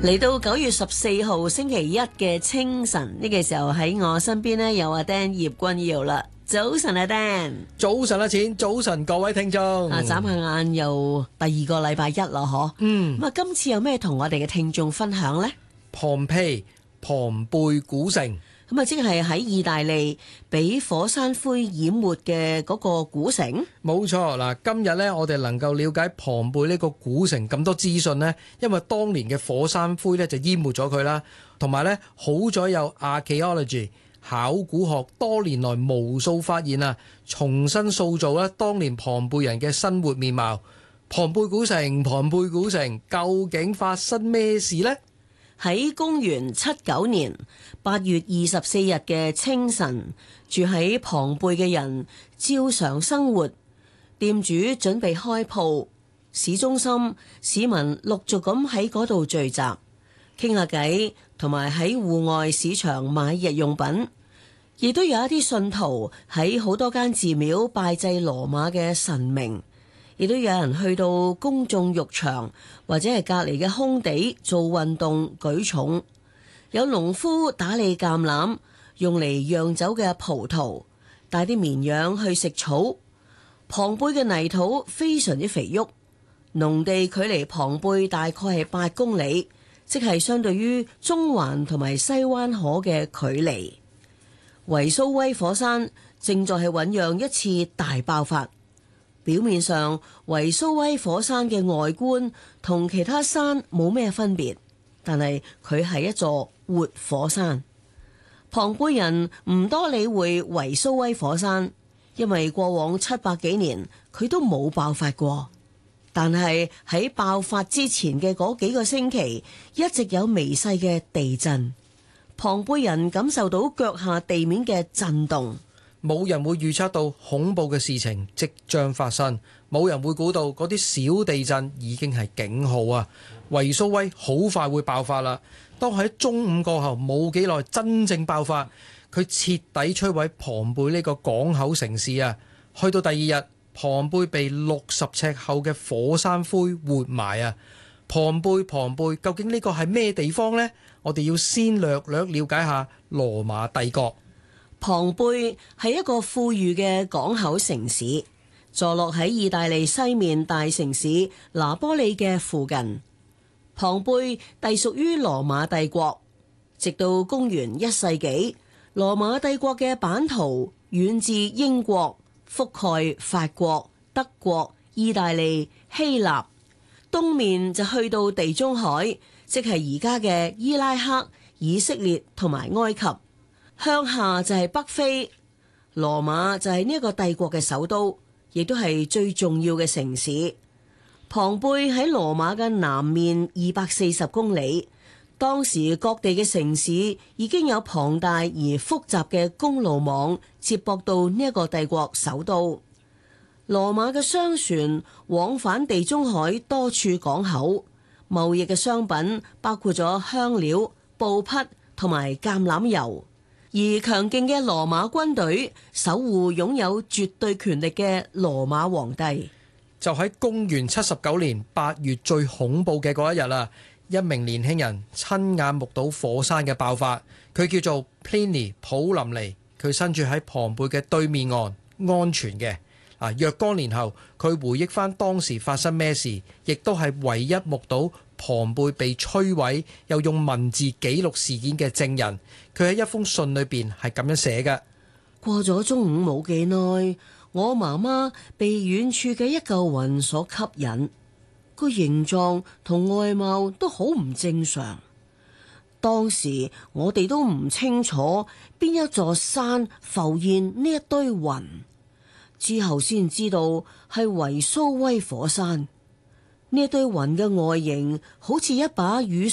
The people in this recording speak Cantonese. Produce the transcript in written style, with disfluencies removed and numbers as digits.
嚟到9月14號星期一嘅清晨呢個時候，喺我身邊呢有阿 Dan 葉君耀啦。早晨阿 Dan， 早晨阿錢，早晨各位聽眾。 眨下眼又第二個禮拜一啦，嗬。咁啊，今次有咩同我哋嘅聽眾分享呢？ 龐貝古城。 咁啊，即係喺意大利俾火山灰淹沒嘅嗰個古城。 冇錯嗱，今日呢，我哋能夠了解龐貝呢個古城咁多資訊呢，因為當年嘅火山灰呢就淹沒咗佢啦，同埋呢，好在有 archaeology 考古學多年來無數發現啊，重新塑造咧當年龐貝人嘅生活面貌。龐貝古城究竟發生咩事呢？ 喺公元79年8月24日嘅清晨，住喺龐貝嘅人照常生活，店主準備開鋪，市中心市民陸續咁喺嗰度聚集，傾下偈，同埋喺戶外市場買日用品，亦都有一啲信徒喺好多間寺廟拜祭羅馬嘅神明。亦都有人去到公眾浴場或者係隔離嘅空地做運動舉重，有農夫打理橄欖，用嚟釀酒嘅葡萄，帶啲綿羊去食草。龐貝嘅泥土非常之肥沃，農地距離龐貝大概係8公里，即係相對於中環同埋西灣河嘅距離。維蘇威火山正在係醞釀一次大爆發。表面上，維蘇威火山嘅外觀同其他山冇咩分別，但係佢係一座活火山。龐貝人唔多理會維蘇威火山，因為過往700幾年佢都冇爆發過。但係喺爆發之前嘅嗰幾個星期，一直有微細嘅地震。龐貝人感受到腳下地面嘅震動。 冇人會預測到恐怖嘅事情即將發生，冇人會估到嗰啲小地震已經係警號啊！維蘇威好快會爆發啦。當喺中午過後冇幾耐真正爆發，佢徹底摧毀龐貝呢個港口城市啊！去到第二日，龐貝被60尺厚嘅火山灰活埋啊！龐貝究竟呢個係咩地方呢？我哋要先略了解下羅馬帝國。 龐貝係一個富裕嘅港口城市，坐落喺意大利西面大城市拿波里嘅附近。龐貝隸屬於羅馬帝國，直到公元1世紀，羅馬帝國嘅版圖遠至英國，覆蓋法國、德國、意大利、希臘，東面就去到地中海，即係而家嘅伊拉克、以色列同埋埃及。向下就係北非，羅馬就係呢一個帝國嘅首都，亦都係最重要嘅城市。龐貝喺羅馬嘅南面240公里，當時各地嘅城市已經有龐大而複雜嘅公路網接駁到呢一個帝國首都。羅馬嘅商船往返地中海多處港口，貿易嘅商品包括咗香料、布匹同埋橄欖油。而強勁嘅羅馬軍隊守護擁有絕對權力嘅羅馬皇帝。 就喺公元79年8月最恐怖嘅嗰一日啦，一名年輕人親眼目睹火山嘅爆發，佢叫做 Pliny 普林尼，佢身處喺龐貝嘅對面岸，安全嘅。若干年後，佢回憶翻當時發生咩事，亦都係唯一目睹龐貝被摧毀又用文字記錄事件嘅證人。佢喺一封信裏邊係咁樣寫嘅： 過咗中午冇幾耐，我媽媽被遠處嘅一嚿雲所吸引，個形狀同外貌都好唔正常。當時我哋都唔清楚邊一座山浮現呢一堆雲，之後先知道係維蘇威火山。呢一堆雲嘅外形好似一把雨